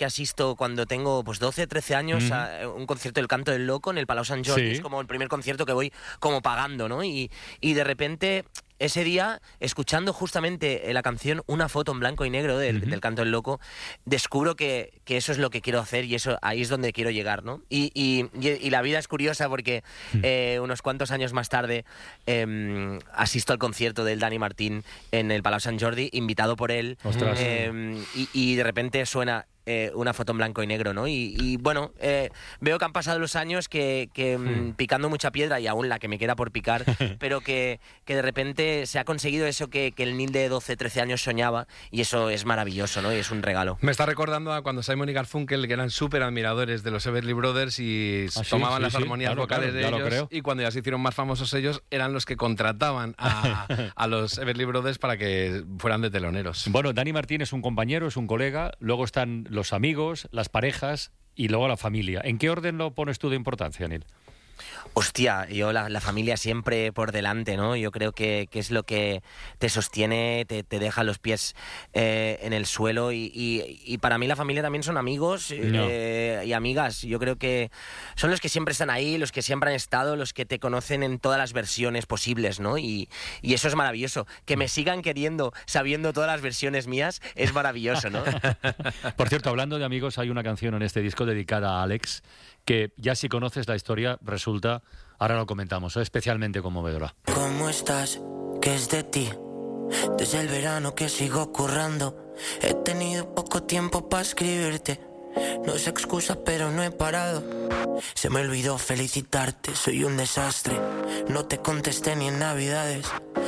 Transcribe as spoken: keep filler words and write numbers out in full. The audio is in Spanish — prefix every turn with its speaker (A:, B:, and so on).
A: que asisto cuando tengo pues doce, trece años mm. a un concierto del Canto del Loco en el Palau Sant Jordi. Sí. Es como el primer concierto que voy como pagando, ¿no? Y, y de repente... Ese día, escuchando justamente la canción Una foto en blanco y negro del, uh-huh. del Canto del Loco, descubro que, que eso es lo que quiero hacer y eso ahí es donde quiero llegar, ¿no? Y, y, y la vida es curiosa porque uh-huh. eh, unos cuantos años más tarde eh, asisto al concierto del Dani Martín en el Palau Sant Jordi, invitado por él, eh, y, y de repente suena... Eh, una foto en blanco y negro, ¿no? Y, y bueno, eh, veo que han pasado los años que, que hmm. picando mucha piedra, y aún la que me queda por picar, pero que, que de repente se ha conseguido eso que, que el Nil de doce, trece años soñaba, y eso es maravilloso, ¿no? Y es un regalo.
B: Me está recordando a cuando Simon y Garfunkel, que eran súper admiradores de los Everly Brothers y ah, tomaban sí, las sí, armonías sí, claro, vocales claro, de ellos, y cuando ya se hicieron más famosos ellos, eran los que contrataban a, a los Everly Brothers para que fueran de teloneros.
C: Bueno, Dani Martín es un compañero, es un colega, luego están los amigos, las parejas y luego la familia. ¿En qué orden lo pones tú de importancia, Neil?
A: Hostia, yo la, la familia siempre por delante, ¿no? Yo creo que, que es lo que te sostiene, te, te deja los pies eh, en el suelo y, y, y para mí la familia también son amigos no. eh, y amigas. Yo creo que son los que siempre están ahí, los que siempre han estado, los que te conocen en todas las versiones posibles, ¿no? Y, y eso es maravilloso. Que me sigan queriendo sabiendo todas las versiones mías es maravilloso, ¿no?
C: Por cierto, hablando de amigos, hay una canción en este disco dedicada a Alex que ya si conoces la historia resulta, ahora lo comentamos, ¿eh? Especialmente conmovedora.
D: ¿Cómo estás? ¿Qué es de ti? Desde el verano que sigo currando, he tenido poco tiempo para escribirte. No es excusa, pero no he parado. Se me olvidó felicitarte, soy un desastre. No te contesté ni en Navidades.